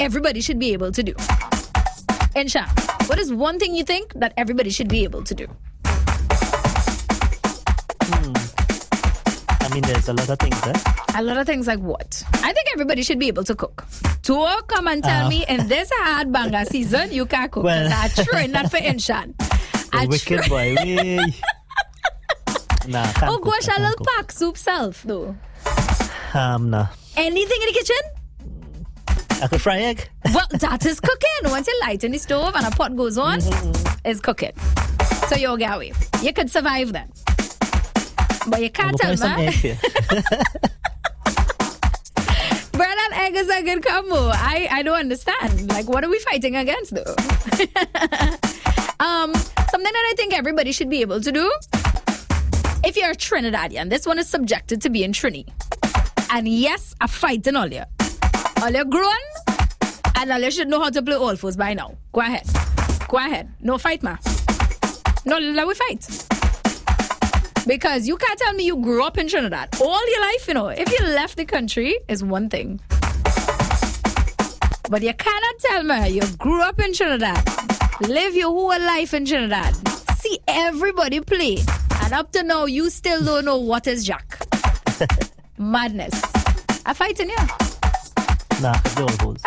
everybody should be able to do? Insha, what is one thing you think that everybody should be able to do? I mean, there's a lot of things, A lot of things like what? I think everybody should be able to cook. To come and tell me in this hard banga season, you can't cook. Well, I train that for Inshan. Wicked boy. Nah, oh gosh, a little pack soup self though. Nah. Anything in the kitchen? I could fry egg. Well, that is cooking. Once you light in the stove and a pot goes on, it's cooking. So you'll get away. You could survive that. But you can't tell me. Bread and egg is a good combo. I don't understand. Like, what are we fighting against though? Something that I think everybody should be able to do. If you're a Trinidadian, this one is subjected to being Trini. And yes, a fighting all you. All you grown, and all you should know how to play All Fours by now. Go ahead. Go ahead. No fight, ma. No, let we fight. Because you can't tell me you grew up in Trinidad all your life, you know. If you left the country, is one thing. But you cannot tell me you grew up in Trinidad, live your whole life in Trinidad, see everybody play, and up to now, you still don't know what is Jack. Madness. I fight in here. Nah, the All Fours.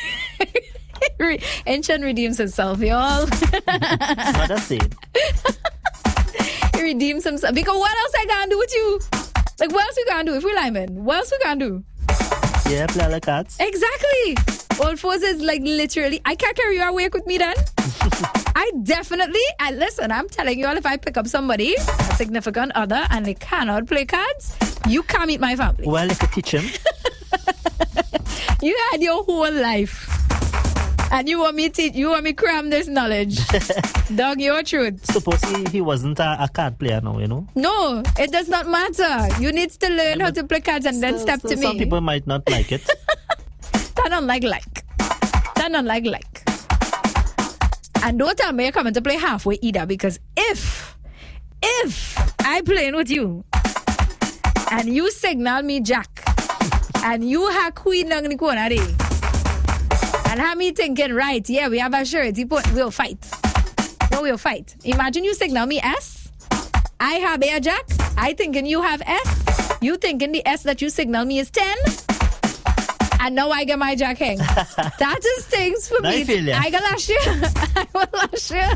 Enchan redeems himself, y'all. What I said. He redeems himself. Because what else I can do with you? Like, what else we can do if we linemen? What else we can do? Yeah, play like cards. Exactly. All Fours is like literally, I can't carry you awake with me then. I definitely, and listen, I'm telling you all, if I pick up somebody, a significant other, and they cannot play cards, you can't meet my family. Well, you could teach him. You had your whole life. And you want me cram this knowledge. Dog, your truth. Suppose he wasn't a card player now, you know? No, it does not matter. You need to learn how to play cards and then step to me. Some people might not like it. That don't like. That don't like. And don't tell me you're coming to play halfway either, because if I playing with you and you signal me Jack and you have queen down in the corner there, and have me thinking, right, yeah, we have a surety, we'll fight. No, we'll fight. Imagine you signal me S. I have a Jack. I thinking you have S. You thinking the S that you signal me is 10. And now I get my Jack hang. That is things for me. I got last year. I will last year.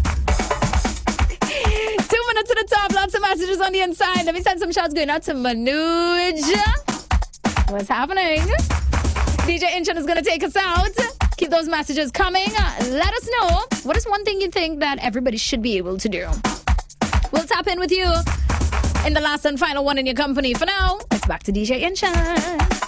2 minutes to the top. Lots of messages on the inside. Let me send some shots going out to Manoj. What's happening? DJ Inchan is going to take us out. Keep those messages coming. Let us know, what is one thing you think that everybody should be able to do? We'll tap in with you in the last and final one in your company. For now, it's back to DJ Inchan.